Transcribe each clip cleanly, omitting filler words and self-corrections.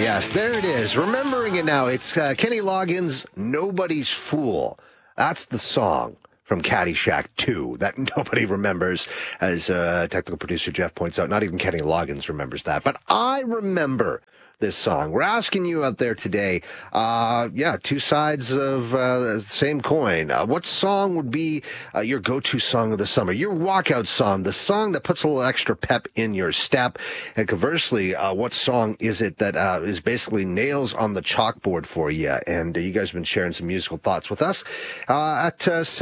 yes, there it is. Remembering it now. It's Kenny Loggins' Nobody's Fool. That's the song from Caddyshack 2 that nobody remembers, as technical producer Jeff points out. Not even Kenny Loggins remembers that. But I remember this song. We're asking you out there today, two sides of the same coin. What song would be your go-to song of the summer, your walkout song, the song that puts a little extra pep in your step? And conversely, what song is it that is basically nails on the chalkboard for you? And you guys have been sharing some musical thoughts with us at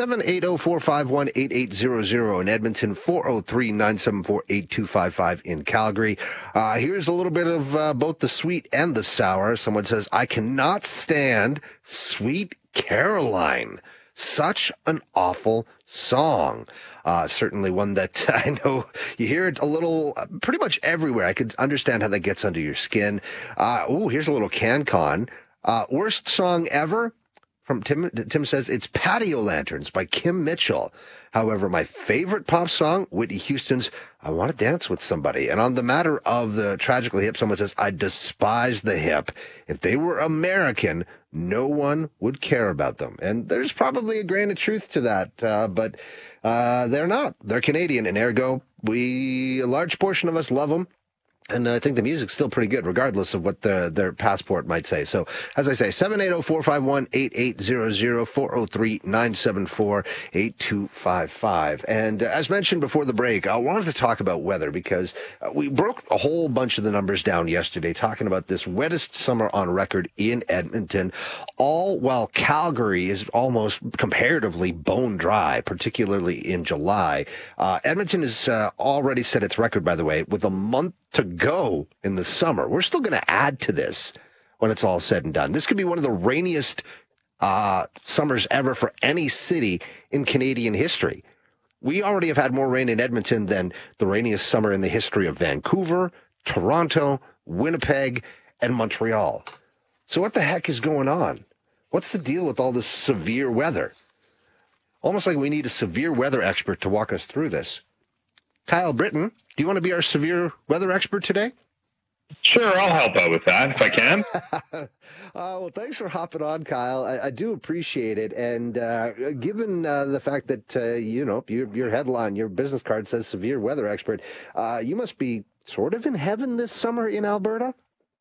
780-451-8800 in Edmonton, 403-974-8255 in Calgary. Here's a little bit of both the sweet and the sour. Someone says, I cannot stand Sweet Caroline. Such an awful song. Certainly one that I know you hear it a little, pretty much everywhere. I could understand how that gets under your skin. Here's a little CanCon. Worst song ever? From Tim says, it's Patio Lanterns by Kim Mitchell. However, my favorite pop song, Whitney Houston's I Want to Dance with Somebody. And on the matter of the Tragically Hip, someone says, I despise the hip. If they were American, no one would care about them. And there's probably a grain of truth to that, but they're not. They're Canadian, and ergo, a large portion of us love them. And I think the music's still pretty good, regardless of what their passport might say. So, as I say, 780-451-8800, 403-974-8255. And as mentioned before the break, I wanted to talk about weather because we broke a whole bunch of the numbers down yesterday, talking about this wettest summer on record in Edmonton, all while Calgary is almost comparatively bone dry, particularly in July. Edmonton has already set its record, by the way, with a month to go in the summer. We're still going to add to this when it's all said and done. This could be one of the rainiest summers ever for any city in Canadian history. We already have had more rain in Edmonton than the rainiest summer in the history of Vancouver, Toronto, Winnipeg, and Montreal. So what the heck is going on? What's the deal with all this severe weather? Almost like we need a severe weather expert to walk us through this. Kyle Britton, do you want to be our severe weather expert today? Sure, I'll help out with that if I can. Well, thanks for hopping on, Kyle. I do appreciate it. And given the fact that, your headline, your business card says severe weather expert, you must be sort of in heaven this summer in Alberta?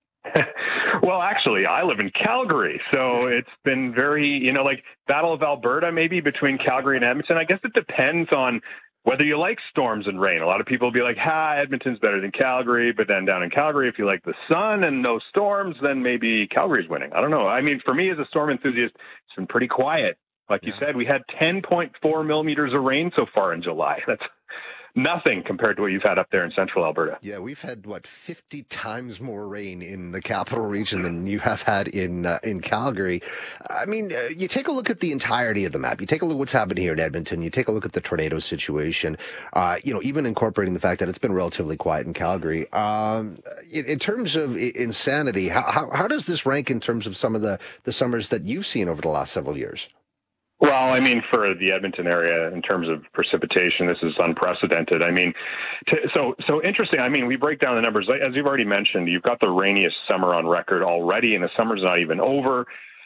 Well, actually, I live in Calgary, so it's been very, like Battle of Alberta, maybe between Calgary and Edmonton. I guess it depends on whether you like storms and rain. A lot of people will be like, Edmonton's better than Calgary. But then down in Calgary, if you like the sun and no storms, then maybe Calgary's winning. I don't know. I mean, for me as a storm enthusiast, it's been pretty quiet. Like you said, we had 10.4 millimeters of rain so far in July. That's nothing compared to what you've had up there in central Alberta. Yeah, we've had, 50 times more rain in the capital region than you have had in Calgary. I mean, you take a look at the entirety of the map. You take a look at what's happened here in Edmonton. You take a look at the tornado situation, even incorporating the fact that it's been relatively quiet in Calgary. In terms of insanity, how does this rank in terms of some of the summers that you've seen over the last several years? Well, I mean, for the Edmonton area, in terms of precipitation, this is unprecedented. I mean, so interesting. I mean, we break down the numbers. As you've already mentioned, you've got the rainiest summer on record already, and the summer's not even over.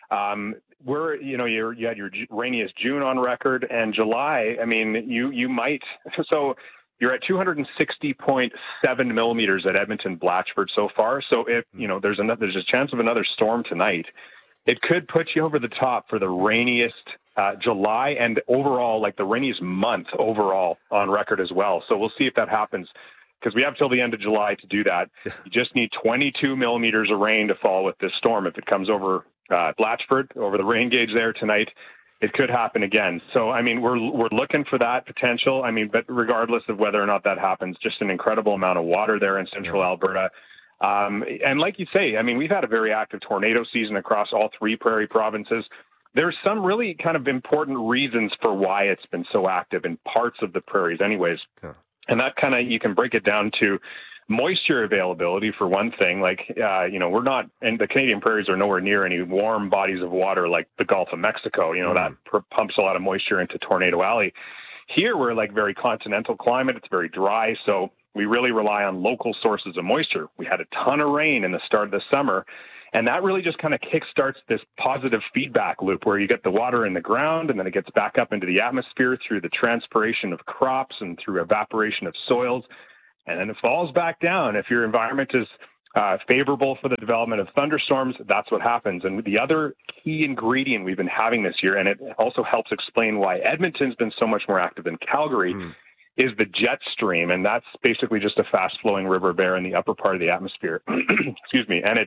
You had your rainiest June on record, and July, I mean, you might, so you're at 260.7 millimeters at Edmonton Blatchford so far. So if, there's a chance of another storm tonight, it could put you over the top for the rainiest July and overall, like the rainiest month overall on record as well. So we'll see if that happens, because we have till the end of July to do that. You just need 22 millimeters of rain to fall with this storm. If it comes over Blatchford, over the rain gauge there tonight, it could happen again. So, I mean, we're looking for that potential. I mean, but regardless of whether or not that happens, just an incredible amount of water there in central Alberta. And like you say, I mean, we've had a very active tornado season across all three prairie provinces. There's some really kind of important reasons for why it's been so active in parts of the prairies anyways. Yeah. And that kind of, you can break it down to moisture availability for one thing. Like, we're not, and the Canadian prairies are nowhere near any warm bodies of water like the Gulf of Mexico, that pumps a lot of moisture into Tornado Alley. Here, we're like very continental climate. It's very dry. So we really rely on local sources of moisture. We had a ton of rain in the start of the summer. And that really just kind of kickstarts this positive feedback loop where you get the water in the ground and then it gets back up into the atmosphere through the transpiration of crops and through evaporation of soils. And then it falls back down. If your environment is favorable for the development of thunderstorms, that's what happens. And the other key ingredient we've been having this year, and it also helps explain why Edmonton's been so much more active than Calgary, is the jet stream. And that's basically just a fast-flowing river bear in the upper part of the atmosphere. Excuse me. And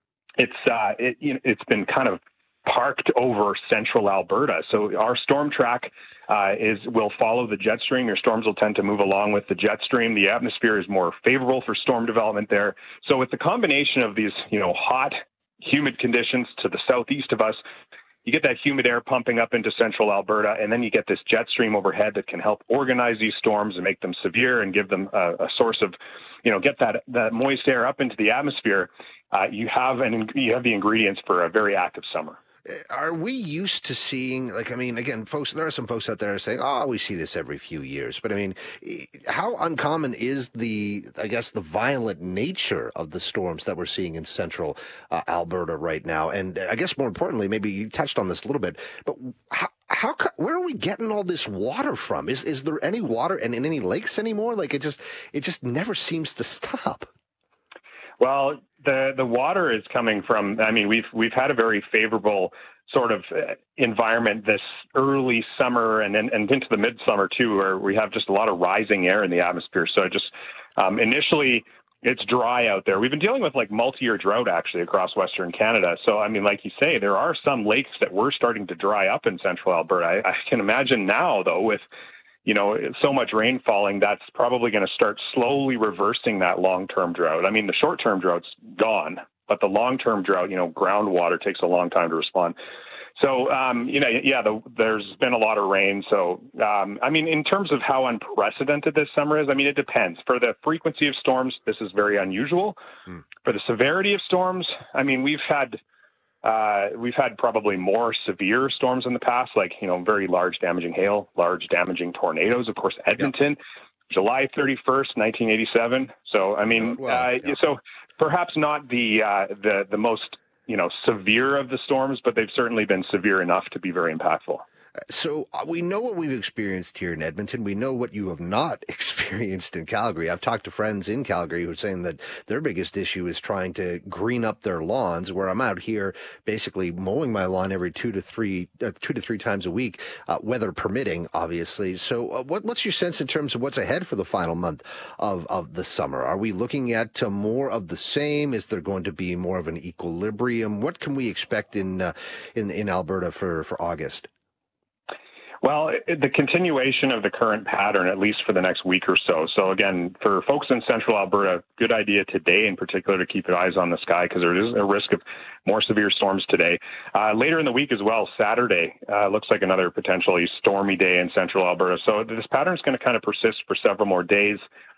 it's been kind of parked over central Alberta. So our storm track will follow the jet stream. Your storms will tend to move along with the jet stream. The atmosphere is more favorable for storm development there. So with the combination of these, hot, humid conditions to the southeast of us, you get that humid air pumping up into central Alberta, and then you get this jet stream overhead that can help organize these storms and make them severe and give them a source of, get that moist air up into the atmosphere. You have the ingredients for a very active summer. Are we used to seeing, again, folks, there are some folks out there saying, oh, we see this every few years. But how uncommon is the violent nature of the storms that we're seeing in central Alberta right now? And I guess more importantly, maybe you touched on this a little bit, but where are we getting all this water from? Is there any water in any lakes anymore? It just never seems to stop. Well, the water is coming from, we've had a very favorable sort of environment this early summer and into the midsummer too, where we have just a lot of rising air in the atmosphere. So initially it's dry out there. We've been dealing with multi-year drought actually across Western Canada. So, like you say, there are some lakes that were starting to dry up in central Alberta. I can imagine now though with so much rain falling, that's probably going to start slowly reversing that long-term drought. The short-term drought's gone, but the long-term drought, groundwater takes a long time to respond. So, there's been a lot of rain. So, in terms of how unprecedented this summer is, it depends. For the frequency of storms, this is very unusual. For the severity of storms, we've had probably more severe storms in the past, very large damaging hail, large damaging tornadoes. Of course, Edmonton, July 31st, 1987. So, so perhaps not the most, severe of the storms, but they've certainly been severe enough to be very impactful. So we know what we've experienced here in Edmonton. We know what you have not experienced in Calgary. I've talked to friends in Calgary who are saying that their biggest issue is trying to green up their lawns, where I'm out here basically mowing my lawn every 2 to 3 times a week, weather permitting, obviously. So what's your sense in terms of what's ahead for the final month of the summer? Are we looking at more of the same? Is there going to be more of an equilibrium? What can we expect in Alberta for August? Well, the continuation of the current pattern, at least for the next week or so. So again, for folks in central Alberta, good idea today in particular to keep your eyes on the sky because there is a risk of more severe storms today. Later in the week as well, Saturday looks like another potentially stormy day in central Alberta. So this pattern is going to kind of persist for several more days.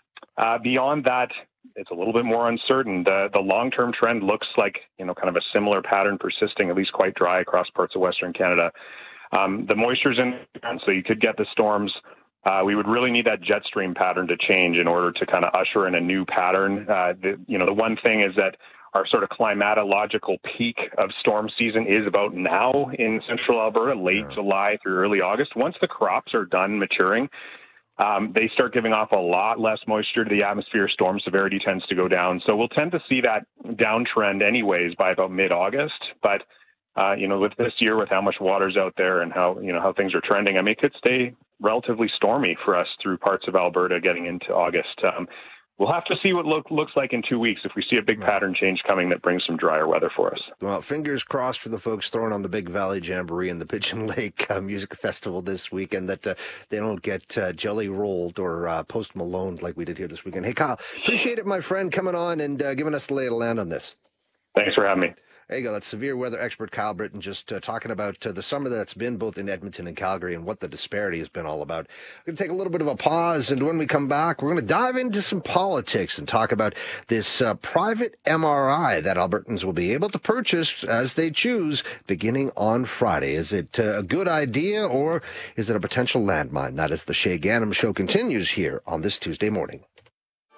Beyond that, it's a little bit more uncertain. The long-term trend looks like, kind of a similar pattern persisting, at least quite dry across parts of Western Canada. The moisture's in, so you could get the storms. We would really need that jet stream pattern to change in order to kind of usher in a new pattern. The one thing is that our sort of climatological peak of storm season is about now in central Alberta, late July through early August. Once the crops are done maturing, they start giving off a lot less moisture to the atmosphere. Storm severity tends to go down. So we'll tend to see that downtrend anyways by about mid-August. But with this year, with how much water's out there and how things are trending, it could stay relatively stormy for us through parts of Alberta getting into August. We'll have to see what looks like in 2 weeks if we see a big pattern change coming that brings some drier weather for us. Well, fingers crossed for the folks throwing on the Big Valley Jamboree and the Pigeon Lake Music Festival this weekend that they don't get jelly rolled or Post Malone like we did here this weekend. Hey, Kyle, appreciate it, my friend, coming on and giving us the lay of the land on this. Thanks for having me. There you go. That's severe weather expert Kyle Britton just talking about the summer that's been both in Edmonton and Calgary and what the disparity has been all about. We're going to take a little bit of a pause, and when we come back, we're going to dive into some politics and talk about this private MRI that Albertans will be able to purchase as they choose beginning on Friday. Is it a good idea, or is it a potential landmine? That is the Shay Ganem Show continues here on this Tuesday morning. Hi.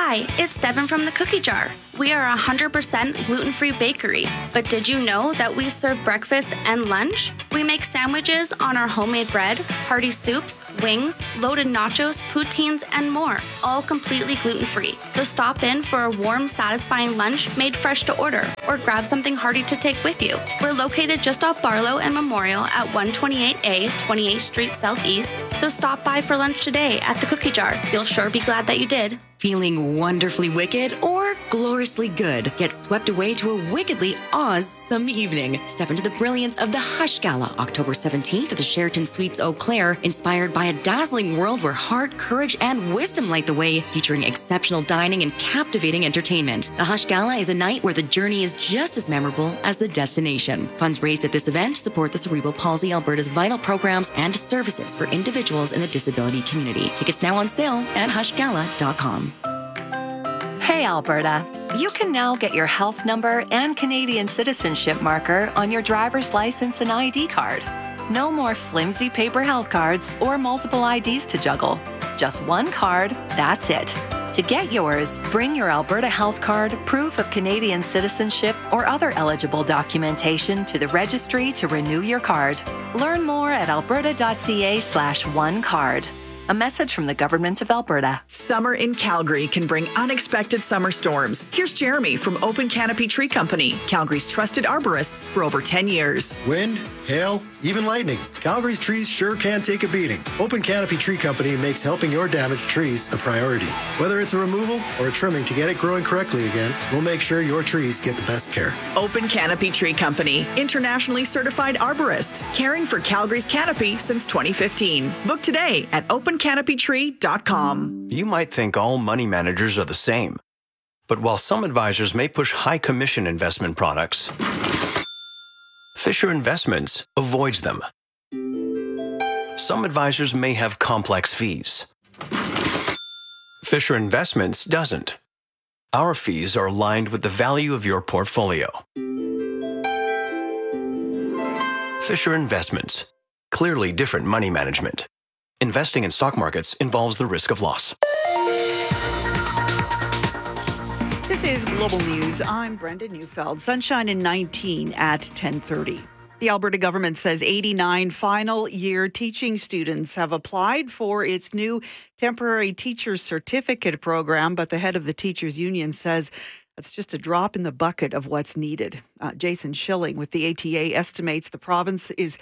Hi, it's Devin from the Cookie Jar. We are a 100% gluten-free bakery, but did you know that we serve breakfast and lunch? We make sandwiches on our homemade bread, hearty soups, wings, loaded nachos, poutines, and more, all completely gluten-free. So stop in for a warm, satisfying lunch made fresh to order, or grab something hearty to take with you. We're located just off Barlow and Memorial at 128A, 28th Street Southeast, so stop by for lunch today at the Cookie Jar. You'll sure be glad that you did. Feeling wonderfully wicked or gloriously good? Get swept away to a wickedly awesome evening. Step into the brilliance of the Hush Gala, October 17th at the Sheraton Suites Eau Claire, inspired by a dazzling world where heart, courage, and wisdom light the way, featuring exceptional dining and captivating entertainment. The Hush Gala is a night where the journey is just as memorable as the destination. Funds raised at this event support the Cerebral Palsy Alberta's vital programs and services for individuals in the disability community. Tickets now on sale at hushgala.com. Hey Alberta, you can now get your health number and Canadian citizenship marker on your driver's license and ID card. No more flimsy paper health cards or multiple IDs to juggle. Just one card, that's it. To get yours, bring your Alberta Health Card, proof of Canadian citizenship, or other eligible documentation to the registry to renew your card. Learn more at alberta.ca/onecard. A message from the Government of Alberta. Summer in Calgary can bring unexpected summer storms. Here's Jeremy from Open Canopy Tree Company, Calgary's trusted arborists for over 10 years. Wind, hail, even lightning. Calgary's trees sure can take a beating. Open Canopy Tree Company makes helping your damaged trees a priority. Whether it's a removal or a trimming to get it growing correctly again, we'll make sure your trees get the best care. Open Canopy Tree Company, internationally certified arborists, caring for Calgary's canopy since 2015. Book today at opencanopytree.com. You might think all money managers are the same. But while some advisors may push high commission investment products, Fisher Investments avoids them. Some advisors may have complex fees. Fisher Investments doesn't. Our fees are aligned with the value of your portfolio. Fisher Investments. Clearly different money management. Investing in stock markets involves the risk of loss. This is Global News. I'm Brenda Neufeld. Sunshine in 19 at 10:30. The Alberta government says 89 final year teaching students have applied for its new temporary teacher certificate program, but the head of the teachers union says that's just a drop in the bucket of what's needed. Jason Schilling with the ATA estimates the province is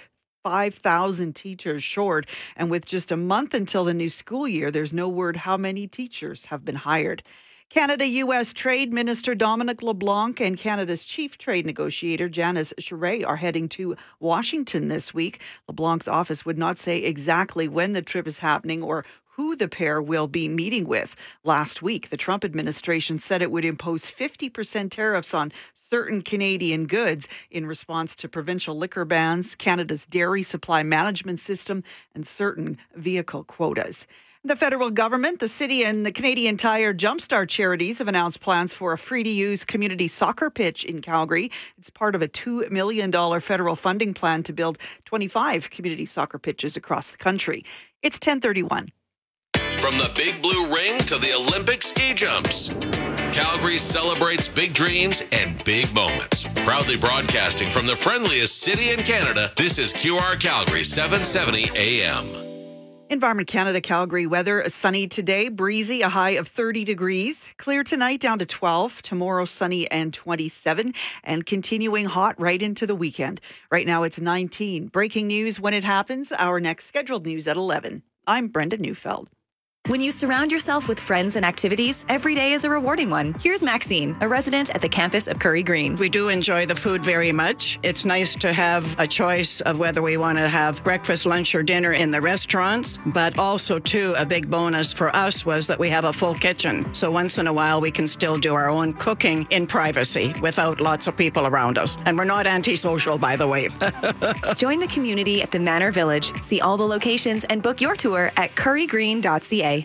5,000 teachers short, and with just a month until the new school year, there's no word how many teachers have been hired. Canada-U.S. Trade Minister Dominic LeBlanc and Canada's chief trade negotiator Janice Charest are heading to Washington this week. LeBlanc's office would not say exactly when the trip is happening or who the pair will be meeting with. Last week, the Trump administration said it would impose 50% tariffs on certain Canadian goods in response to provincial liquor bans, Canada's dairy supply management system, and certain vehicle quotas. The federal government, the city, and the Canadian Tire Jumpstart charities have announced plans for a free-to-use community soccer pitch in Calgary. It's part of a $2 million federal funding plan to build 25 community soccer pitches across the country. It's 10:31. From the Big Blue Ring to the Olympic ski jumps, Calgary celebrates big dreams and big moments. Proudly broadcasting from the friendliest city in Canada, this is QR Calgary 770 AM. Environment Canada Calgary weather, sunny today, breezy, a high of 30 degrees. Clear tonight down to 12. Tomorrow sunny and 27, and continuing hot right into the weekend. Right now it's 19. Breaking news when it happens. Our next scheduled news at 11. I'm Brenda Neufeld. When you surround yourself with friends and activities, every day is a rewarding one. Here's Maxine, a resident at the campus of Curry Green. We do enjoy the food very much. It's nice to have a choice of whether we want to have breakfast, lunch, or dinner in the restaurants. But also, too, a big bonus for us was that we have a full kitchen. So once in a while, we can still do our own cooking in privacy without lots of people around us. And we're not antisocial, by the way. Join the community at the Manor Village. See all the locations and book your tour at currygreen.ca.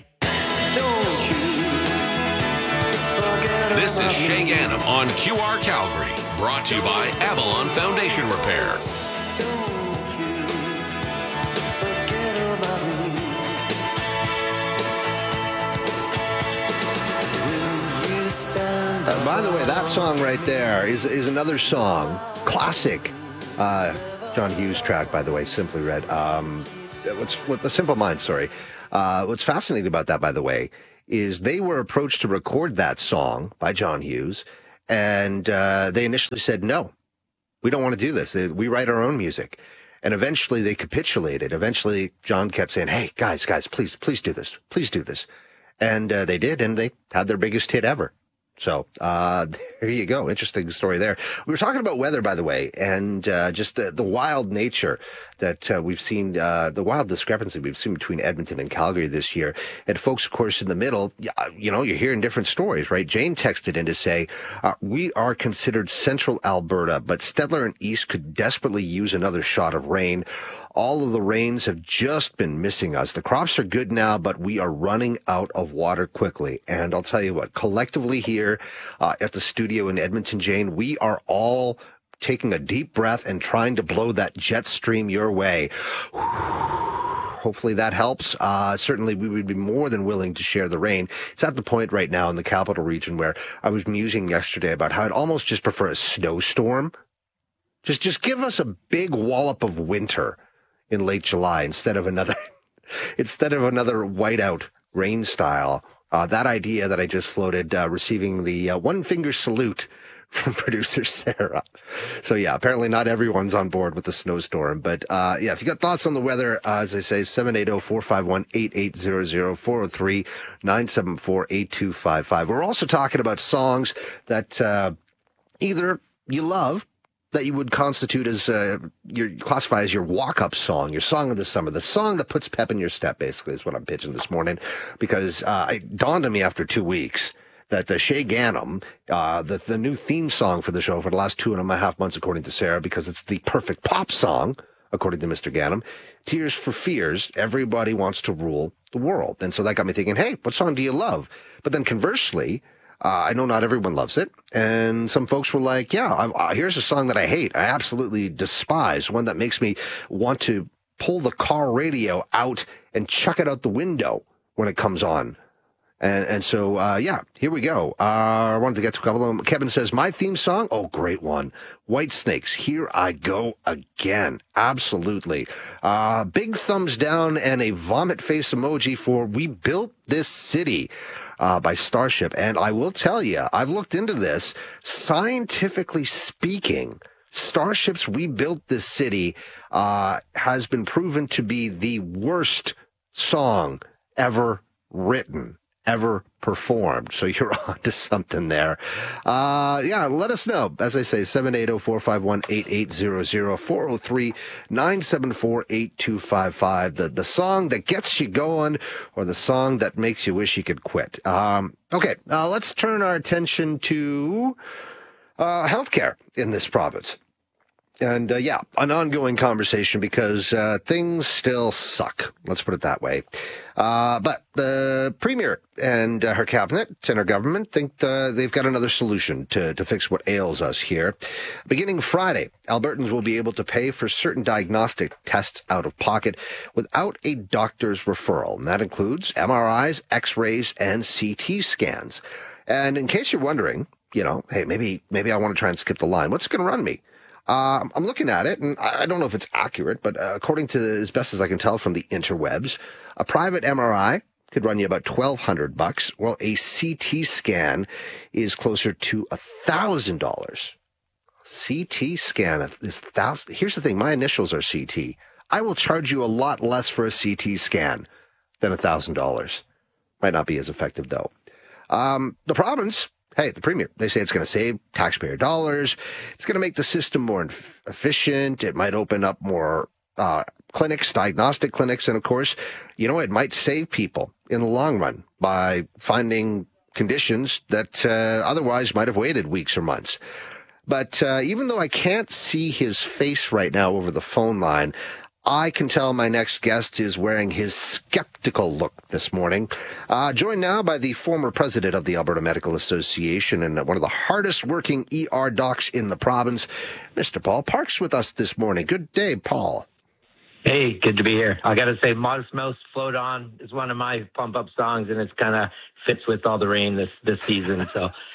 This is Shay Ganem on QR Calgary, brought to you by Avalon Foundation Repairs. By the way, that song right there is another song, classic John Hughes track, by the way, Simply Red. What the Simple Minds, sorry. What's fascinating about that, by the way, is they were approached to record that song by John Hughes, and they initially said, no, we don't want to do this. We write our own music. And eventually they capitulated. Eventually John kept saying, hey, guys, please do this. Please do this. And they did, and they had their biggest hit ever. So there you go. Interesting story there. We were talking about weather, by the way, and just the wild nature that we've seen, the wild discrepancy we've seen between Edmonton and Calgary this year. And folks, of course, in the middle, you're hearing different stories, right? Jane texted in to say, we are considered central Alberta, but Stettler and East could desperately use another shot of rain. All of the rains have just been missing us. The crops are good now, but we are running out of water quickly. And I'll tell you what, collectively here at the studio in Edmonton, Jane, we are all taking a deep breath and trying to blow that jet stream your way. Hopefully that helps. Certainly we would be more than willing to share the rain. It's at the point right now in the capital region where I was musing yesterday about how I'd almost just prefer a snowstorm. Just give us a big wallop of winter in late July instead of another whiteout rain style. That idea that I just floated, receiving the one finger salute from producer Sarah. So yeah, apparently not everyone's on board with the snowstorm, but yeah, if you got thoughts on the weather, as I say, 780-451-8800, 403-974-8255. We're also talking about songs that either you love, that you would constitute as classify as your walk-up song, your song of the summer, the song that puts pep in your step, basically, is what I'm pitching this morning, because it dawned on me after 2 weeks that Shay Gannam, the new theme song for the show for the last 2.5 months, according to Sarah, because it's the perfect pop song, according to Mr. Gannam, Tears for Fears, Everybody Wants to Rule the World. And so that got me thinking, hey, what song do you love? But then conversely, I know not everyone loves it, and some folks were like, yeah, here's a song that I hate. I absolutely despise, one that makes me want to pull the car radio out and chuck it out the window when it comes on. And so, yeah, here we go. I wanted to get to a couple of them. Kevin says, my theme song, oh, great one. White Snakes, Here I Go Again. Absolutely. Big thumbs down and a vomit face emoji for We Built This City by Starship. And I will tell you, I've looked into this. Scientifically speaking, Starship's We Built This City has been proven to be the worst song ever written, ever performed. So you're on to something there. Yeah, let us know. As I say, 780-451-8800, 403-974-8255. The song that gets you going or the song that makes you wish you could quit. Okay, let's turn our attention to healthcare in this province. And, yeah, an ongoing conversation because things still suck. Let's put it that way. But the Premier and her cabinet and her government think they've got another solution to fix what ails us here. Beginning Friday, Albertans will be able to pay for certain diagnostic tests out of pocket without a doctor's referral. And that includes MRIs, X-rays, and CT scans. And in case you're wondering, hey, maybe I want to try and skip the line. What's it going to run me? I'm looking at it, and I don't know if it's accurate, but according to as best as I can tell from the interwebs, a private MRI could run you about $1,200, while a CT scan is closer to $1,000. CT scan is $1,000. Here's the thing: my initials are CT. I will charge you a lot less for a CT scan than $1,000. Might not be as effective though. The province. Hey, the Premier, they say it's going to save taxpayer dollars. It's going to make the system more efficient. It might open up more clinics, diagnostic clinics. And of course, it might save people in the long run by finding conditions that otherwise might have waited weeks or months. But even though I can't see his face right now over the phone line, I can tell my next guest is wearing his skeptical look this morning. Joined now by the former president of the Alberta Medical Association and one of the hardest working ER docs in the province, Mr. Paul Parks, with us this morning. Good day, Paul. Hey, good to be here. I got to say, Modest Mouse Float On is one of my pump-up songs, and it's kind of fits with all the rain this season. So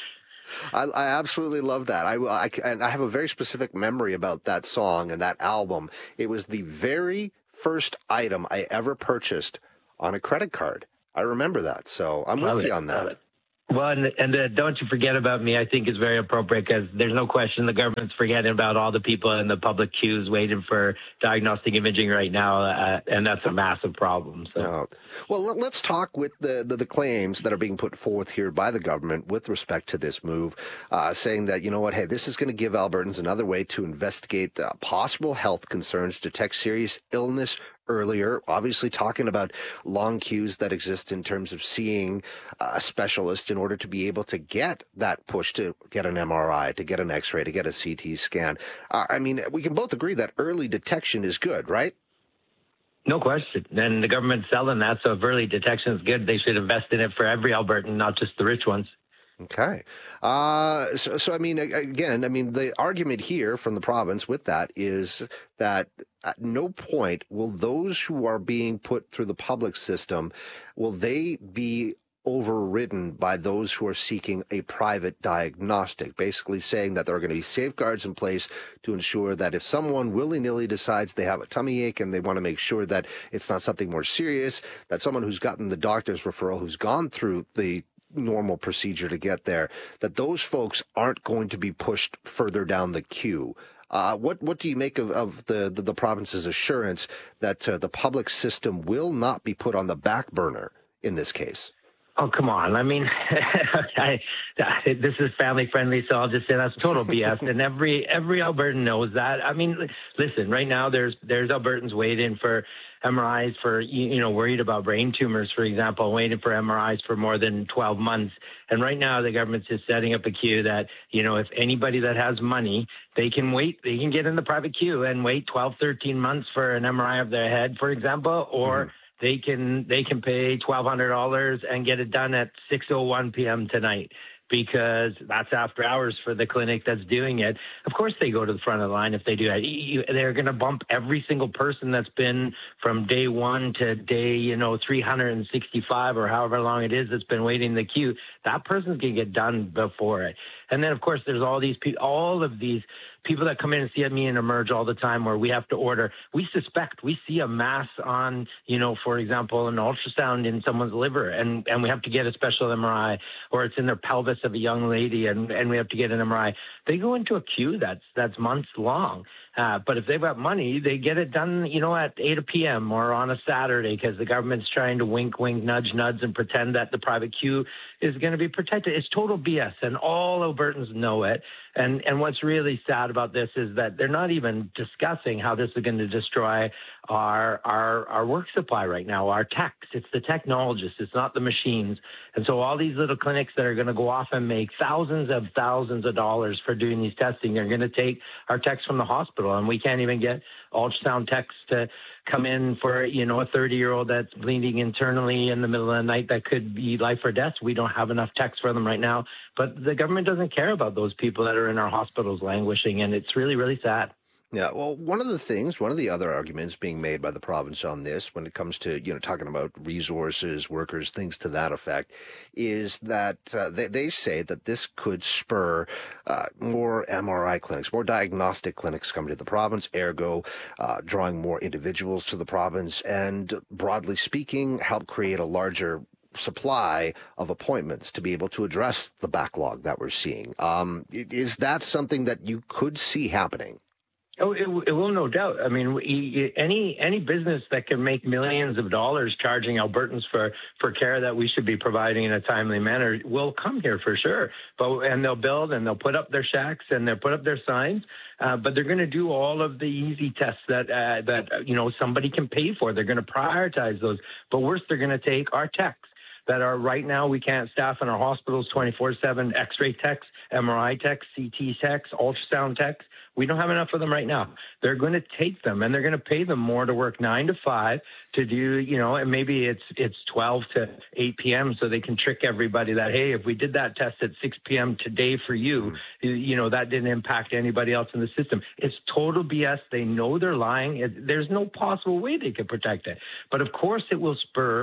I absolutely love that. And I have a very specific memory about that song and that album. It was the very first item I ever purchased on a credit card. I remember that. So I'm with you on that. Well, and Don't You Forget About Me, I think, is very appropriate because there's no question the government's forgetting about all the people in the public queues waiting for diagnostic imaging right now, and that's a massive problem. So, well, let's talk with the claims that are being put forth here by the government with respect to this move, saying that, you know what, hey, this is going to give Albertans another way to investigate possible health concerns, detect serious illness earlier, obviously talking about long queues that exist in terms of seeing a specialist in order to be able to get that push to get an MRI, to get an X-ray, to get a CT scan. I mean, we can both agree that early detection is good, right? No question. And the government's selling that, so if early detection is good, they should invest in it for every Albertan, not just the rich ones. Okay. So I mean, again, the argument here from the province with that is that at no point will those who are being put through the public system, will they be overridden by those who are seeking a private diagnostic, basically saying that there are going to be safeguards in place to ensure that if someone willy-nilly decides they have a tummy ache and they want to make sure that it's not something more serious, that someone who's gotten the doctor's referral, who's gone through the normal procedure to get there, that those folks aren't going to be pushed further down the queue. What do you make of the province's assurance that the public system will not be put on the back burner in this case? Oh, come on. I mean, this is family friendly, so I'll just say that's total BS. And every Albertan knows that. I mean, listen, right now there's Albertans waiting for MRIs for, worried about brain tumors, for example, waiting for MRIs for more than 12 months. And right now the government's just setting up a queue that, if anybody that has money, they can wait, they can get in the private queue and wait 12, 13 months for an MRI of their head, for example, or they can pay $1,200 and get it done at 6:01 p.m. tonight, because that's after hours for the clinic that's doing it. Of course they go to the front of the line if they do that. They're going to bump every single person that's been from day one to day, 365 or however long it is that's been waiting in the queue. That person's going to get done before it. And then, of course, there's all of these people that come in and see me and Emerge all the time where we have to order. We see a mass on, for example, an ultrasound in someone's liver, and we have to get a special MRI, or it's in their pelvis of a young lady and we have to get an MRI. They go into a queue that's months long. But if they've got money, they get it done, at 8 p.m. or on a Saturday, because the government's trying to wink, nudge, and pretend that the private queue is going to be protected. It's total BS, and all Albertans know it. And what's really sad about this is that they're not even discussing how this is going to destroy our work supply right now, our techs. It's the technologists. It's not the machines. And so all these little clinics that are going to go off and make thousands of dollars for doing these testing, they're going to take our techs from the hospital, and we can't even get ultrasound techs to come in for, a 30-year-old that's bleeding internally in the middle of the night that could be life or death. We don't have enough techs for them right now. But the government doesn't care about those people that are in our hospitals languishing, and it's really, really sad. Yeah, well, one of the other arguments being made by the province on this, when it comes to, talking about resources, workers, things to that effect, is that they say that this could spur more MRI clinics, more diagnostic clinics coming to the province, ergo drawing more individuals to the province, and broadly speaking, help create a larger supply of appointments to be able to address the backlog that we're seeing. Is that something that you could see happening? Oh, it will, no doubt. I mean, any business that can make millions of dollars charging Albertans for care that we should be providing in a timely manner will come here for sure. And they'll build and they'll put up their shacks and they'll put up their signs, but they're going to do all of the easy tests that somebody can pay for. They're going to prioritize those. But worse, they're going to take our techs that are right now, we can't staff in our hospitals 24/7, X-ray techs, MRI techs, CT techs, ultrasound techs. We don't have enough of them right now. They're going to take them, and they're going to pay them more to work 9 to 5 to do, and maybe it's 12 to 8 p.m. so they can trick everybody that, hey, if we did that test at 6 p.m. today for you, that didn't impact anybody else in the system. It's total BS. They know they're lying. There's no possible way they could protect it. But, of course, it will spur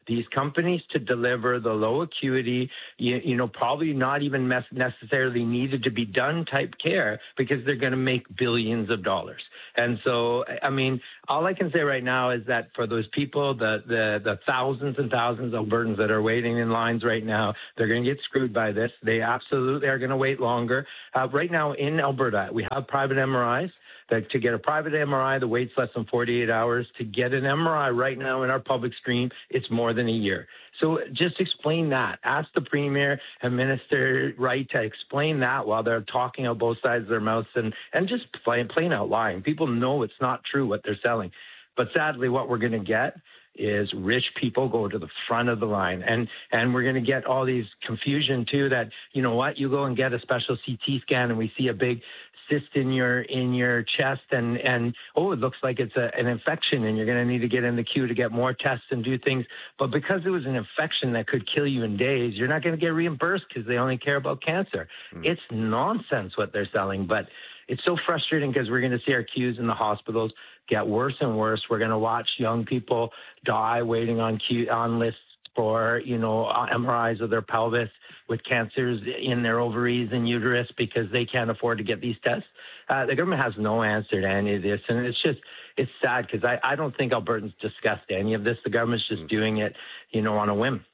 these companies to deliver the low acuity, probably not even necessarily needed to be done type care because they're going to make billions of dollars. And so, I mean, all I can say right now is that for those people, the thousands and thousands of Albertans that are waiting in lines right now, they're going to get screwed by this. They absolutely are going to wait longer. Right now in Alberta, we have private MRIs. To get a private MRI, the wait's less than 48 hours. To get an MRI right now in our public stream, it's more than a year. So just explain that. Ask the Premier and Minister Wright to explain that while they're talking out both sides of their mouths and just plain out lying. People know it's not true what they're selling. But sadly, what we're going to get is rich people go to the front of the line. And we're going to get all these confusion, too, that, you know what, you go and get a special CT scan and we see a big cyst in your chest and it looks like it's an infection and you're going to need to get in the queue to get more tests and do things. But because it was an infection that could kill you in days, you're not going to get reimbursed because they only care about cancer. It's nonsense what they're selling, but it's so frustrating because we're going to see our queues in the hospitals get worse and worse. We're going to watch young people die waiting on lists for, MRIs of their pelvis with cancers in their ovaries and uterus because they can't afford to get these tests. The government has no answer to any of this. And it's sad because I don't think Albertans discussed any of this. The government's just doing it, on a whim.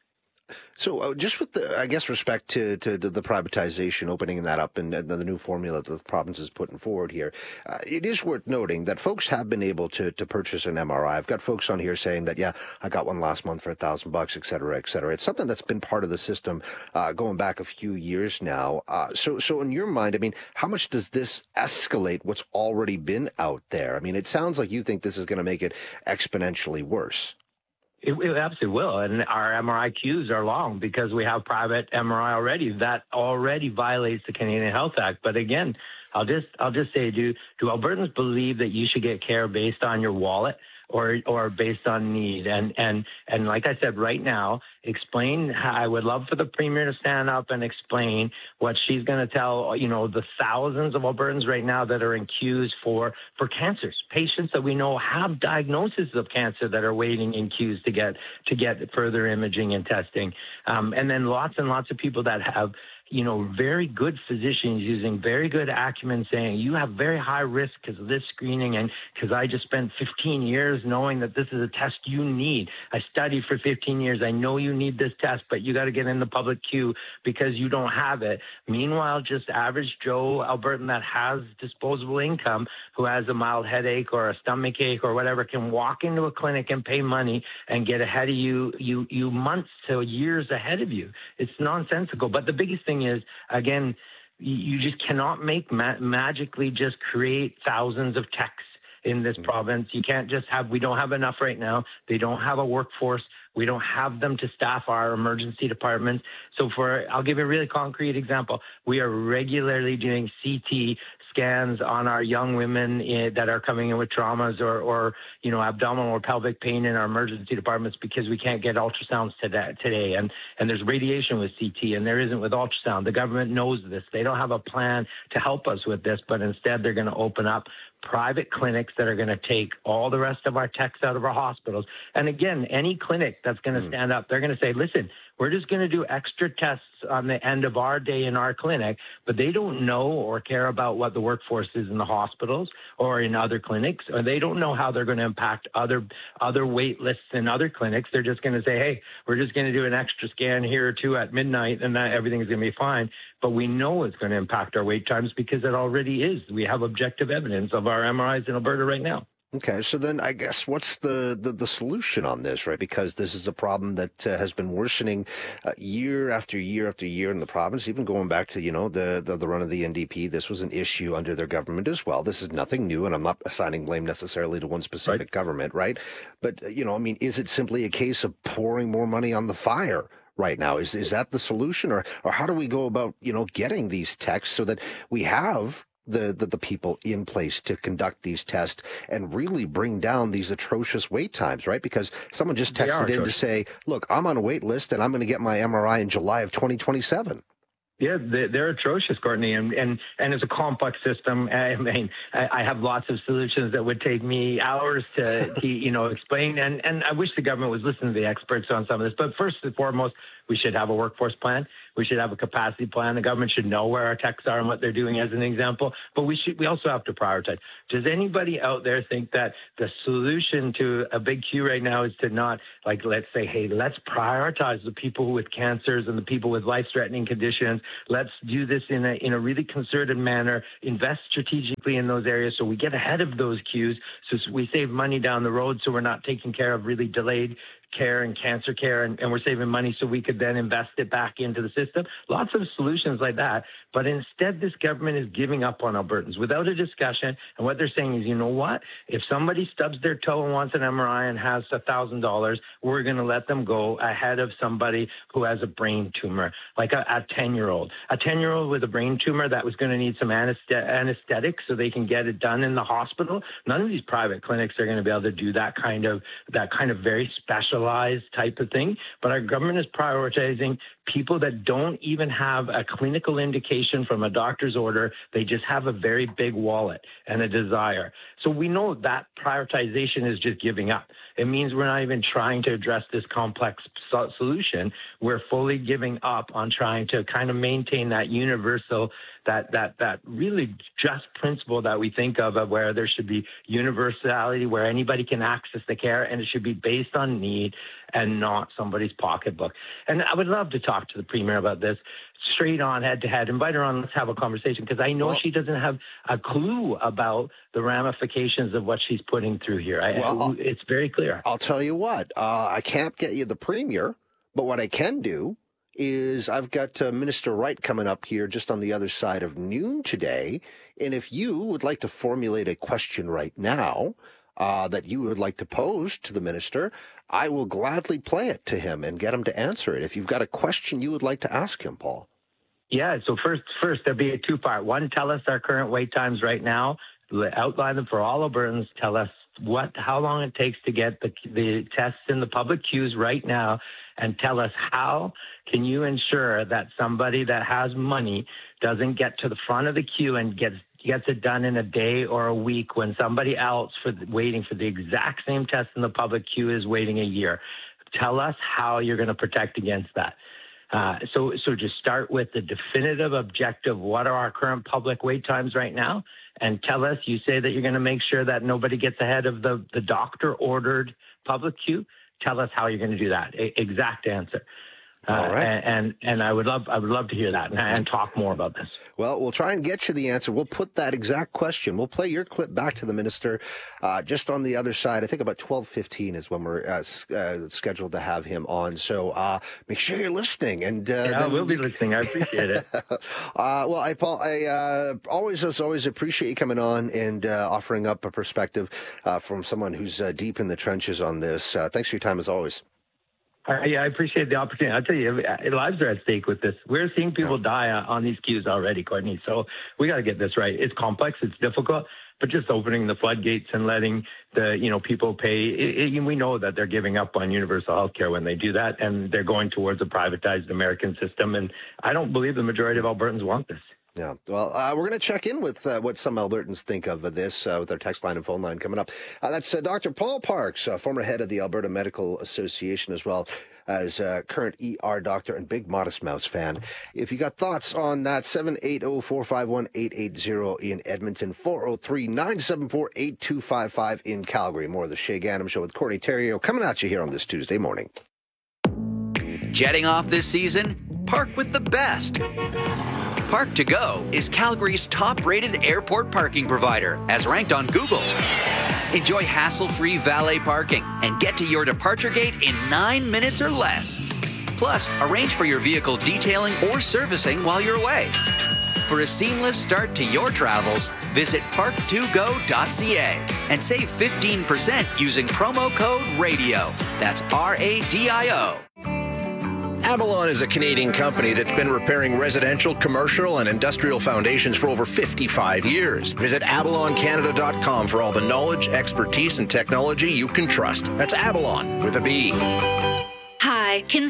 So just with the, I guess, respect to the privatization, opening that up and the new formula that the province is putting forward here, it is worth noting that folks have been able to purchase an MRI. I've got folks on here saying that, yeah, I got one last month for $1,000, et cetera, et cetera. It's something that's been part of the system going back a few years now. So in your mind, I mean, how much does this escalate what's already been out there? I mean, it sounds like you think this is going to make it exponentially worse. It absolutely will. And our MRI queues are long because we have private MRI already. That already violates the Canadian Health Act. But again, I'll just say, do Albertans believe that you should get care based on your wallet or based on need? And like I said, right now, explain. I would love for the Premier to stand up and explain what she's going to tell, the thousands of Albertans right now that are in queues for cancers, patients that we know have diagnoses of cancer that are waiting in queues to get further imaging and testing. And then lots and lots of people that have very good physicians using very good acumen saying you have very high risk because of this screening and because I just spent 15 years knowing that this is a test you need. I studied for 15 years. I know you need this test, but you got to get in the public queue because you don't have it. Meanwhile, just average Joe Albertan that has disposable income who has a mild headache or a stomach ache or whatever can walk into a clinic and pay money and get ahead of you months to years ahead of you. It's nonsensical. But the biggest thing is, again, you just cannot make magically just create thousands of techs in this province. You can't just we don't have enough right now. They don't have a workforce. We don't have them to staff our emergency departments. So I'll give you a really concrete example. We are regularly doing CT scans on our young women that are coming in with traumas or abdominal or pelvic pain in our emergency departments because we can't get ultrasounds today. And there's radiation with CT and there isn't with ultrasound. The government knows this. They don't have a plan to help us with this, but instead they're going to open up private clinics that are going to take all the rest of our techs out of our hospitals. And again, any clinic that's going to stand up, they're going to say, listen, we're just going to do extra tests on the end of our day in our clinic, but they don't know or care about what the workforce is in the hospitals or in other clinics, or they don't know how they're going to impact other wait lists in other clinics. They're just going to say, hey, we're just going to do an extra scan here or two at midnight and everything's going to be fine. But we know it's going to impact our wait times because it already is. We have objective evidence of our MRIs in Alberta right now. Okay, so then I guess what's the solution on this, right? Because this is a problem that has been worsening year after year after year in the province, even going back to, the run of the NDP. This was an issue under their government as well. This is nothing new, and I'm not assigning blame necessarily to one specific government, right? But, is it simply a case of pouring more money on the fire right now? Is that the solution? Or how do we go about, getting these techs so that we have the people in place to conduct these tests and really bring down these atrocious wait times, right? Because someone just texted in to say, look, I'm on a wait list and I'm going to get my MRI in July of 2027. Yeah, they're atrocious, Courtney, and it's a complex system. I mean, I have lots of solutions that would take me hours to explain, and I wish the government was listening to the experts on some of this. But first and foremost, we should have a workforce plan. We should have a capacity plan. The government should know where our techs are and what they're doing, as an example. But we also have to prioritize. Does anybody out there think that the solution to a big queue right now is to not, like, let's say, hey, let's prioritize the people with cancers and the people with life-threatening conditions. Let's do this in a really concerted manner, invest strategically in those areas so we get ahead of those queues, so we save money down the road, so we're not taking care of really delayed care and cancer care, and we're saving money so we could then invest it back into the system. Lots of solutions like that. But instead, this government is giving up on Albertans without a discussion. And what they're saying is, you know what? If somebody stubs their toe and wants an MRI and has $1,000, we're going to let them go ahead of somebody who has a brain tumor, like a 10-year-old. A 10-year-old with a brain tumor that was going to need some anesthetic so they can get it done in the hospital. None of these private clinics are going to be able to do that kind of very specialized type of thing. But our government is prioritizing people that don't even have a clinical indication from a doctor's order. They just have a very big wallet and a desire. So we know that prioritization is just giving up. It means we're not even trying to address this complex solution. We're fully giving up on trying to kind of maintain that universal, that really just principle that we think of where there should be universality, where anybody can access the care, and it should be based on need and not somebody's pocketbook. And I would love to talk to the Premier about this straight on, head to head. Invite her on, let's have a conversation, because I know she doesn't have a clue about the ramifications of what she's putting through here. It's very clear. I'll tell you what, I can't get you the Premier, but what I can do is I've got Minister Wright coming up here just on the other side of noon today. And if you would like to formulate a question right now that you would like to pose to the minister, I will gladly play it to him and get him to answer it. If you've got a question you would like to ask him, Paul. Yeah, so first there'll be a two-part. One, tell us our current wait times right now. Outline them for all Albertans. Tell us how long it takes to get the tests in the public queues right now, and tell us how can you ensure that somebody that has money doesn't get to the front of the queue and gets it done in a day or a week when somebody else waiting for the exact same test in the public queue is waiting a year. Tell us how you're going to protect against that. So just start with the definitive objective. What are our current public wait times right now? And tell us, you say that you're going to make sure that nobody gets ahead of the doctor-ordered public queue. Tell us how you're going to do that. Exact answer. All right. And I would love to hear that and talk more about this. Well, we'll try and get you the answer. We'll put that exact question. We'll play your clip back to the minister just on the other side. I think about 12:15 is when we're scheduled to have him on. So make sure you're listening. And we'll be listening. I appreciate it. Paul, I always appreciate you coming on and offering up a perspective from someone who's deep in the trenches on this. Thanks for your time as always. I appreciate the opportunity. I'll tell you, lives are at stake with this. We're seeing people die on these queues already, Courtney. So we got to get this right. It's complex. It's difficult. But just opening the floodgates and letting people pay, we know that they're giving up on universal health care when they do that, and they're going towards a privatized American system. And I don't believe the majority of Albertans want this. Yeah. Well, we're going to check in with what some Albertans think of this with our text line and phone line coming up. That's Dr. Paul Parks, former head of the Alberta Medical Association, as well as current ER doctor and big Modest Mouse fan. If you got thoughts on that, 780-451-880 in Edmonton, 403-974-8255 in Calgary. More of the Shay Gannam Show with Courtney Theriault coming at you here on this Tuesday morning. Jetting off this season? Park with the best. Park to Go is Calgary's top-rated airport parking provider, as ranked on Google. Enjoy hassle-free valet parking and get to your departure gate in 9 minutes or less. Plus, arrange for your vehicle detailing or servicing while you're away. For a seamless start to your travels, visit park2go.ca and save 15% using promo code RADIO. That's RADIO. Avalon is a Canadian company that's been repairing residential, commercial, and industrial foundations for over 55 years. Visit avaloncanada.com for all the knowledge, expertise, and technology you can trust. That's Avalon with a B. Hi, can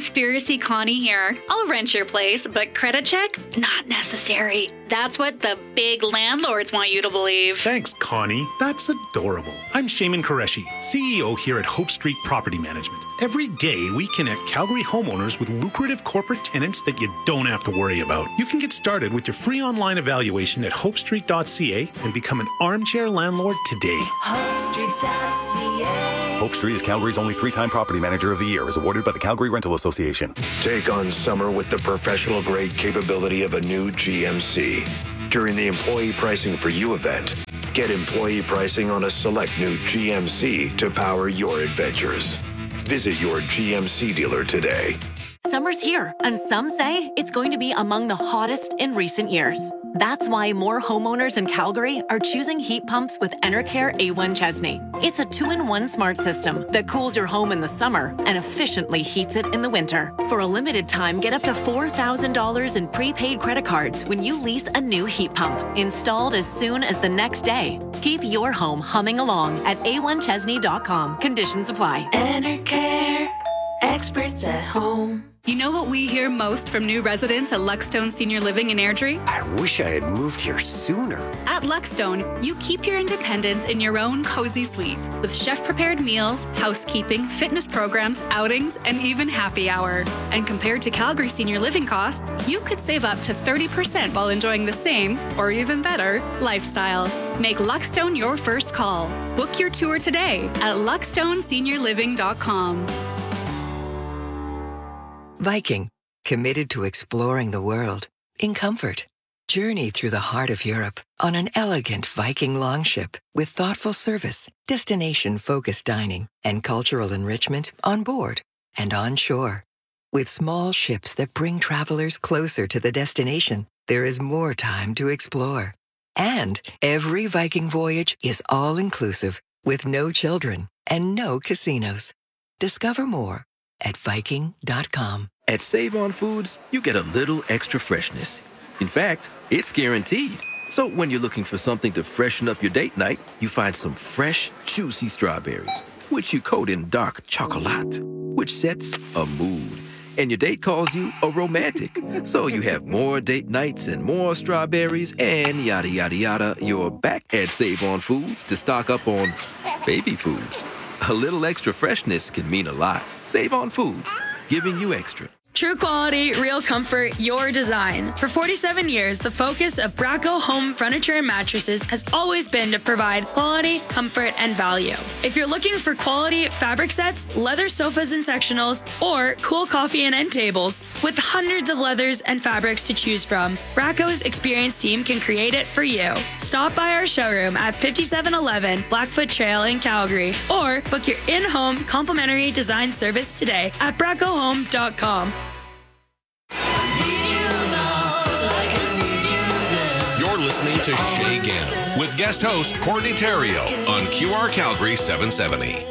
Conspiracy Connie here. I'll rent your place, but credit check? Not necessary. That's what the big landlords want you to believe. Thanks, Connie. That's adorable. I'm Shaman Qureshi, CEO here at Hope Street Property Management. Every day, we connect Calgary homeowners with lucrative corporate tenants that you don't have to worry about. You can get started with your free online evaluation at hopestreet.ca and become an armchair landlord today. HopeStreet.ca. Hope Street is Calgary's only 3-time Property Manager of the Year, as awarded by the Calgary Rental Association. Take on summer with the professional-grade capability of a new GMC. During the Employee Pricing for You event, get employee pricing on a select new GMC to power your adventures. Visit your GMC dealer today. Summer's here, and some say it's going to be among the hottest in recent years. That's why more homeowners in Calgary are choosing heat pumps with Enercare A1 Chesney. It's a 2-in-1 smart system that cools your home in the summer and efficiently heats it in the winter. For a limited time, get up to $4,000 in prepaid credit cards when you lease a new heat pump, installed as soon as the next day. Keep your home humming along at a1chesney.com. Conditions apply. Enercare, experts at home. You know what we hear most from new residents at Luckstone Senior Living in Airdrie? I wish I had moved here sooner. At Luckstone, you keep your independence in your own cozy suite with chef-prepared meals, housekeeping, fitness programs, outings, and even happy hour. And compared to Calgary Senior Living costs, you could save up to 30% while enjoying the same, or even better, lifestyle. Make Luckstone your first call. Book your tour today at luckstoneseniorliving.com. Viking, committed to exploring the world in comfort. Journey through the heart of Europe on an elegant Viking longship with thoughtful service, destination-focused dining, and cultural enrichment on board and on shore. With small ships that bring travelers closer to the destination, there is more time to explore. And every Viking voyage is all-inclusive with no children and no casinos. Discover more at Viking.com. At Save On Foods, you get a little extra freshness. In fact, it's guaranteed. So when you're looking for something to freshen up your date night, you find some fresh, juicy strawberries, which you coat in dark chocolate, which sets a mood. And your date calls you a romantic. So you have more date nights and more strawberries and yada, yada, yada. You're back at Save On Foods to stock up on baby food. A little extra freshness can mean a lot. Save On Foods, giving you extra. True quality, real comfort, your design. For 47 years, the focus of Bracco Home Furniture and Mattresses has always been to provide quality, comfort, and value. If you're looking for quality fabric sets, leather sofas and sectionals, or cool coffee and end tables, with hundreds of leathers and fabrics to choose from, Bracco's experienced team can create it for you. Stop by our showroom at 5711 Blackfoot Trail in Calgary, or book your in-home complimentary design service today at braccohome.com. You're listening to Shay Gannon with guest host Courtney Theriault on QR Calgary 770.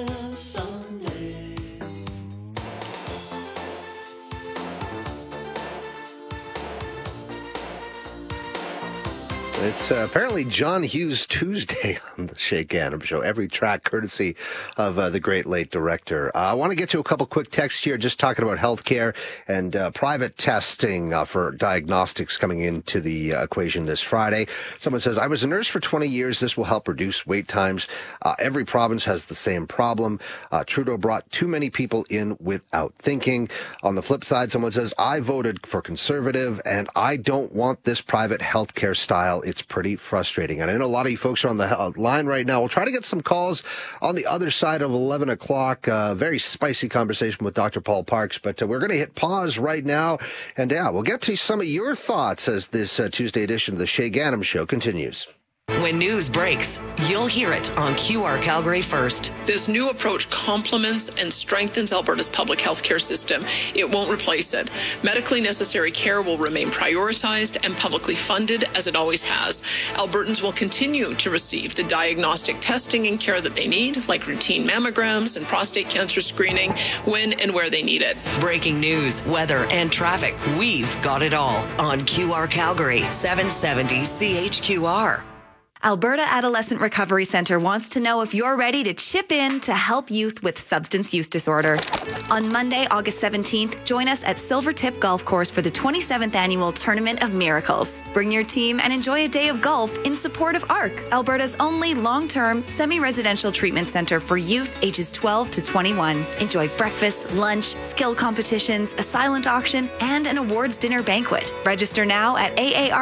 It's apparently John Hughes Tuesday on the Shay Gannon Show. Every track courtesy of the great late director. I want to get to a couple quick texts here, just talking about healthcare and private testing for diagnostics coming into the equation this Friday. Someone says, I was a nurse for 20 years. This will help reduce wait times. Every province has the same problem. Trudeau brought too many people in without thinking. On the flip side, someone says, I voted for Conservative and I don't want this private healthcare style. It's pretty frustrating. And I know a lot of you folks are on the line right now. We'll try to get some calls on the other side of 11 o'clock. Very spicy conversation with Dr. Paul Parks, but we're going to hit pause right now. And yeah, we'll get to some of your thoughts as this Tuesday edition of the Shay Gannon Show continues. When news breaks, you'll hear it on QR Calgary first. This new approach complements and strengthens Alberta's public health care system. It won't replace it. Medically necessary care will remain prioritized and publicly funded as it always has. Albertans will continue to receive the diagnostic testing and care that they need, like routine mammograms and prostate cancer screening, when and where they need it. Breaking news, weather, and traffic. We've got it all on QR Calgary 770 CHQR. Alberta Adolescent Recovery Centre wants to know if you're ready to chip in to help youth with substance use disorder. On Monday, August 17th, join us at Silvertip Golf Course for the 27th Annual Tournament of Miracles. Bring your team and enjoy a day of golf in support of ARC, Alberta's only long-term, semi-residential treatment centre for youth ages 12 to 21. Enjoy breakfast, lunch, skill competitions, a silent auction, and an awards dinner banquet. Register now at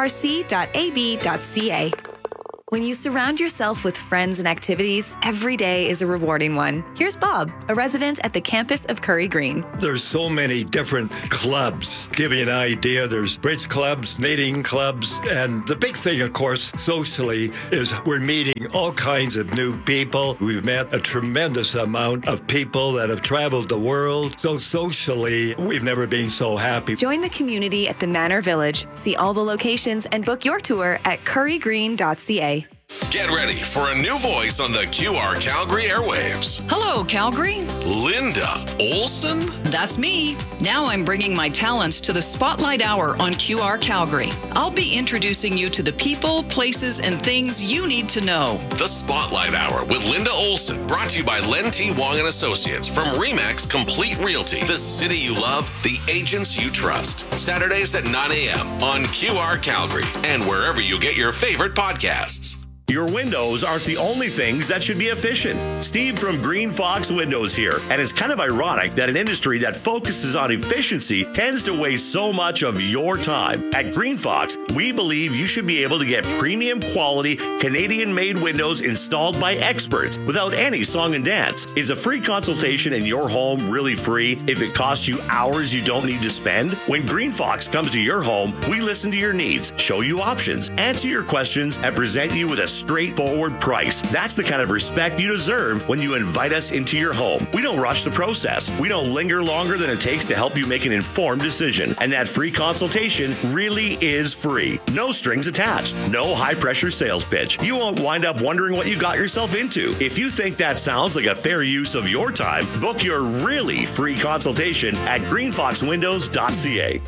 aarc.ab.ca. When you surround yourself with friends and activities, every day is a rewarding one. Here's Bob, a resident at the campus of Curry Green. There's so many different clubs. Give you an idea, there's bridge clubs, knitting clubs, and the big thing, of course, socially, is we're meeting all kinds of new people. We've met a tremendous amount of people that have traveled the world. So socially, we've never been so happy. Join the community at the Manor Village. See all the locations and book your tour at currygreen.ca. Get ready for a new voice on the QR Calgary airwaves. Hello, Calgary. Linda Olson? That's me. Now I'm bringing my talents to the Spotlight Hour on QR Calgary. I'll be introducing you to the people, places, and things you need to know. The Spotlight Hour with Linda Olson, brought to you by Len T. Wong and Associates from Remax Complete Realty. The city you love, the agents you trust. Saturdays at 9 a.m. on QR Calgary and wherever you get your favorite podcasts. Your windows aren't the only things that should be efficient. Steve from Green Fox Windows here. And it's kind of ironic that an industry that focuses on efficiency tends to waste so much of your time. At Green Fox, we believe you should be able to get premium quality Canadian-made windows installed by experts without any song and dance. Is a free consultation in your home really free if it costs you hours you don't need to spend? When Green Fox comes to your home, we listen to your needs, show you options, answer your questions, and present you with a straightforward price. That's the kind of respect you deserve when you invite us into your home. We don't rush the process. We don't linger longer than it takes to help you make an informed decision. And that free consultation really is free. No strings attached. No high-pressure sales pitch. You won't wind up wondering what you got yourself into. If you think that sounds like a fair use of your time, book your really free consultation at greenfoxwindows.ca.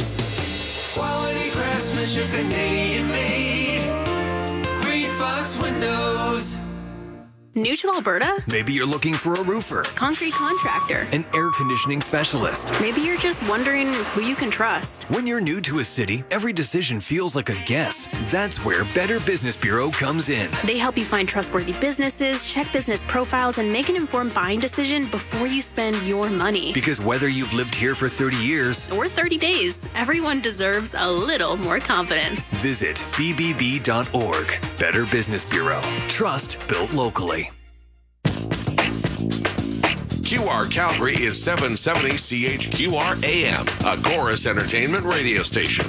Quality craftsmanship, Canadian made. Fox Windows. New to Alberta? Maybe you're looking for a roofer, Concrete contractor, an air conditioning specialist. Maybe you're just wondering who you can trust. When you're new to a city, every decision feels like a guess. That's where Better Business Bureau comes in. They help you find trustworthy businesses, check business profiles, and make an informed buying decision before you spend your money. Because whether you've lived here for 30 years or 30 days, everyone deserves a little more confidence. Visit bbb.org. Better Business Bureau. Trust built locally. QR Calgary is 770 CHQR AM, a Chorus Entertainment radio station.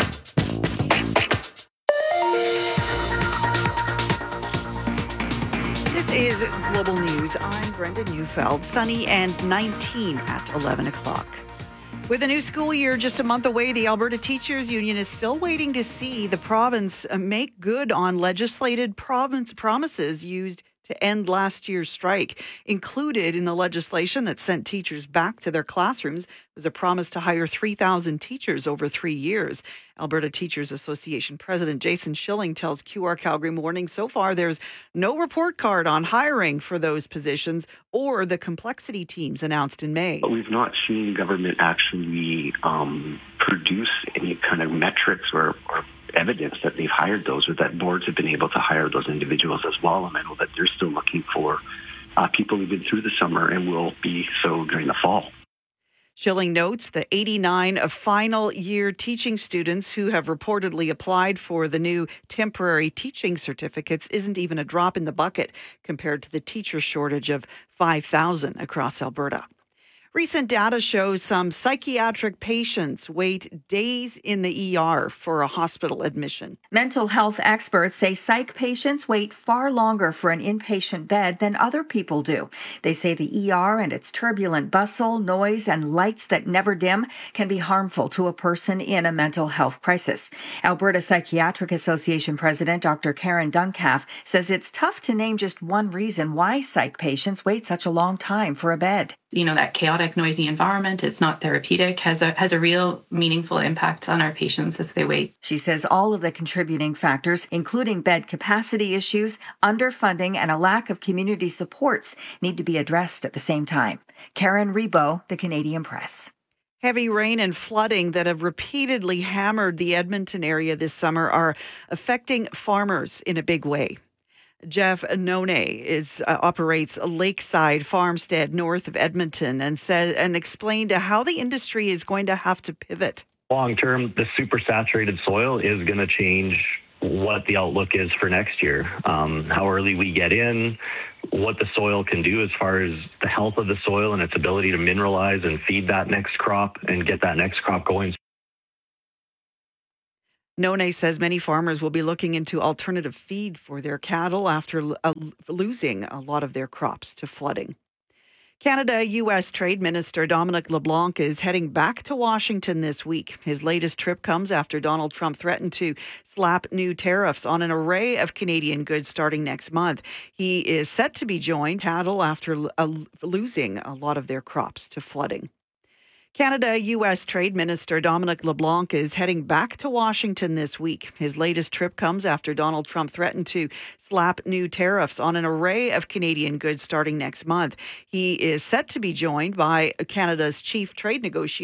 This is Global News. I'm Brenda Neufeld. Sunny and 19 at 11 o'clock. With the new school year just a month away, the Alberta Teachers Union is still waiting to see the province make good on legislated promises used to end last year's strike. Included in the legislation that sent teachers back to their classrooms was a promise to hire 3,000 teachers over 3 years. Alberta Teachers Association President Jason Schilling tells QR Calgary Morning so far there's no report card on hiring for those positions or the complexity teams announced in May. But we've not seen government actually produce any kind of metrics or evidence that they've hired those, or that boards have been able to hire those individuals as well. And I know that they're still looking for people who've been through the summer and will be so during the fall. Schilling notes the 89 of final year teaching students who have reportedly applied for the new temporary teaching certificates isn't even a drop in the bucket compared to the teacher shortage of 5,000 across Alberta. Recent data shows some psychiatric patients wait days in the ER for a hospital admission. Mental health experts say psych patients wait far longer for an inpatient bed than other people do. They say the ER and its turbulent bustle, noise, and lights that never dim can be harmful to a person in a mental health crisis. Alberta Psychiatric Association President Dr. Karen Duncalf says it's tough to name just one reason why psych patients wait such a long time for a bed. that chaotic, noisy environment. It's not therapeutic, has a real meaningful impact on our patients as they wait. She says all of the contributing factors, including bed capacity issues, underfunding, and a lack of community supports, need to be addressed at the same time. Karen Rebo, The Canadian Press. Heavy rain and flooding that have repeatedly hammered the Edmonton area this summer are affecting farmers in a big way. Jeff None operates a lakeside farmstead north of Edmonton and explained how the industry is going to have to pivot. Long term, the super saturated soil is going to change what the outlook is for next year. How early we get in, what the soil can do as far as the health of the soil and its ability to mineralize and feed that next crop and get that next crop going. None says many farmers will be looking into alternative feed for their cattle after losing a lot of their crops to flooding. Canada-U.S. Trade Minister Dominic LeBlanc is heading back to Washington this week. His latest trip comes after Donald Trump threatened to slap new tariffs on an array of Canadian goods starting next month. He is set to be joined cattle after losing a lot of their crops to flooding. Canada-U.S. Trade Minister Dominic LeBlanc is heading back to Washington this week. His latest trip comes after Donald Trump threatened to slap new tariffs on an array of Canadian goods starting next month. He is set to be joined by Canada's chief trade negotiator,